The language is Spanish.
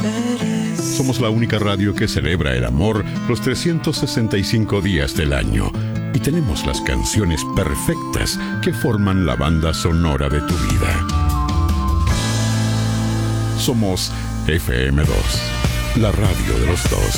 Somos la única radio que celebra el amor los 365 días del año. Y tenemos las canciones perfectas que forman la banda sonora de tu vida. Somos FM2, la radio de los dos.